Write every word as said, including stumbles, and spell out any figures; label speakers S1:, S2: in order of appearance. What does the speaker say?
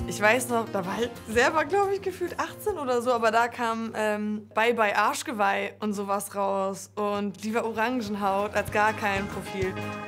S1: Ich weiß noch, da war halt selber, glaube ich, gefühlt achtzehn oder so, aber da kam ähm, Bye Bye Arschgeweih und sowas raus und Lieber Orangenhaut als gar kein Profil.